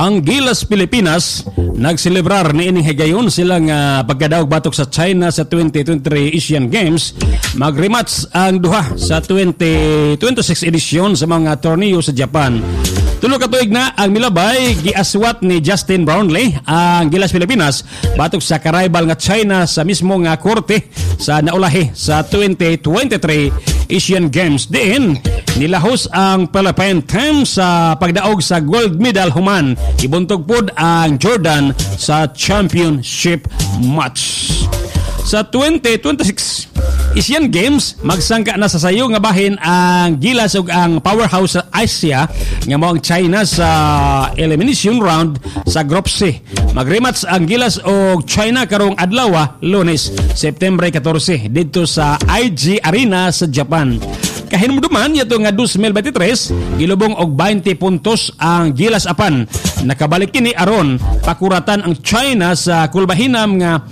Ang Gilas Pilipinas nagselebrar ni ining higayon silang pagkadaog batok sa China sa 2023 Asian Games. Mag-rematch ang duha sa 2026 edisyon sa mga torneo sa Japan. Tulo ka tuig na ang milabay giaswat ni Justin Brownlee ang Gilas Pilipinas batok sa karaibal nga China sa mismo nga korte sa naulahi sa 2023 Asian Games. Diin nilahos ang Philippine team sa pagdaog sa gold medal human. Ibuntog pod ang Jordan sa championship match. Sa 2026 Asian Games, magsangka na sa sayo nga bahin ang Gilas ug ang powerhouse sa Asia nga mao ang China sa elimination round sa Group C. Magrematch ang Gilas ug China karong adlaw, Lunes, September 14 didto sa IG Arena sa Japan. Kahinumduman yato nga 2023 gilubong og 20 puntos ang Gilas apan nakabalik kini aron pakuratan ang China sa kulbahinam nga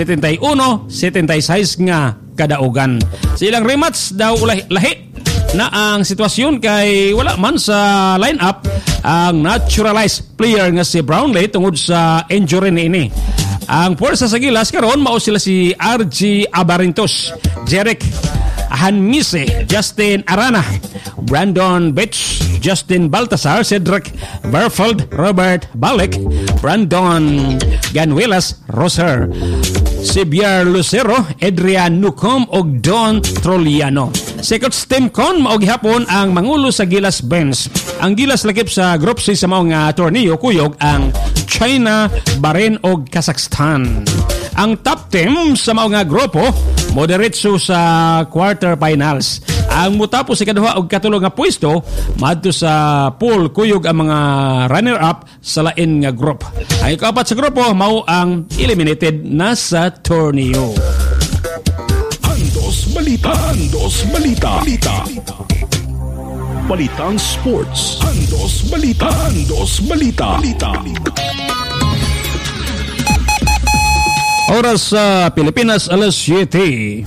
71-76 nga kadaugan. Sa ilang rematch daw lahi na ang sitwasyon kay wala man sa lineup ang naturalized player nga si Brownlee tungod sa injury niini. Ang puwersa sa Gilas karon mao sila si RG Abarintos, Jeric Hanmise, Justin Arana, Brandon Betch, Justin Baltasar, Cedric Berfeld, Robert Balek, Brandon Ganuelas Roser, Xavier Lucero, Adrian Nucom ug Don Troliano. Second team kon mao gihapon ang mangulo sa Gilas bench. Ang Gilas lakip sa Group C sa mao nga torneo kuyog ang China, Bahrain ug Kazakhstan. Ang top team sa mao nga grupo moderetso sa quarterfinals. Ang mutapos sa ikaduha ug katulo nga pwesto madto sa pool kuyog ang mga runner-up sa lain nga group. Ang ikapat sa grupo mao ang eliminated na sa torneo. Andos Balita. Balitang Sports. Andos Balita. Oras sa Pilipinas, alas 7:50.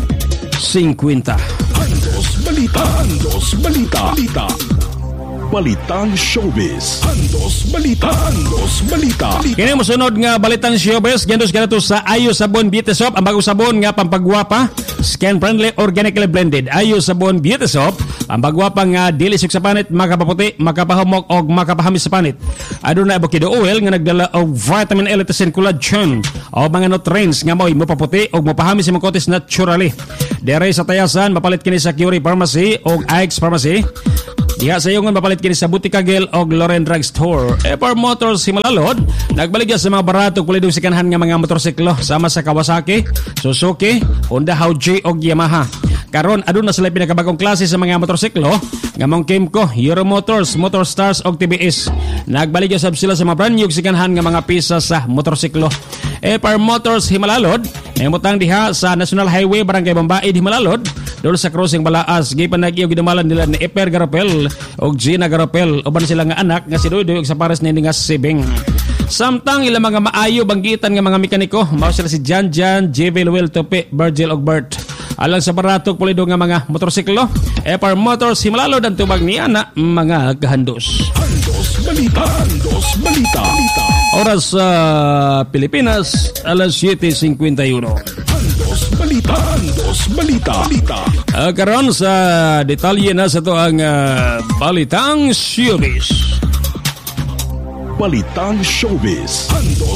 Andos Balita. Balitang Showbiz. Andos Balita. Kini mo sunod nga balitang showbiz gandos kanato sa Ayo Sabon Beauty Soap, ang bagong sabon nga pampagwapa, skin friendly, organically blended. Ayo Sabon Beauty Soap, ang bagwapa nga dili sa panit, makapaputi, makapahumok og makapahamis sa panit. Aduna avocado oil nga nagdala og vitamin L, collagen o mga nutrients nga mo'y mapaputi og mapahamis sa kotes naturally. Dere sa Tayasan mapalit kini sa Curie Pharmacy og Ike's Pharmacy. Diha sa iyong mapalit kini sa Butika Gel og Loren Drug Store. Epar Motors Himalalod nagbaligya sa mga barato kulidong sikanhan nga mga motorsiklo sama sa Kawasaki, Suzuki, Honda, Hauji og Yamaha. Karon aduna sila pinakabagong klase sa mga motorsiklo nga mong Kemco, Euro Motors, Motor Stars og TBS. Nagbaligya sab sila sa mga brand new sikanhan nga mga pisa sa motorsiklo. Epar Motors Himalalod nahimutang diha sa National Highway Barangay Bambaid Himalalod dol sa crossing Balaas. Gipan nag-iyo gidumalan nila ni Eper Garapel og Gina Garapel uban sila nga anak nga si Doydoy og sa pares ni nga Sibing. Samtang ilang mga maayo banggitan nga mga mekaniko mao sila si Jan, JB Luel, Tope, Virgil og Bert. Alang sa baratok pulido nga mga motorsiklo, Epar Motors Himalalod ang tubag ni ana mga kahandos. Andos Balita. Oras sa Pilipinas, alas 7:51. Andos Balita. Karon sa detalye na sa to ang balitang showbiz. Balitang Showbiz. Andos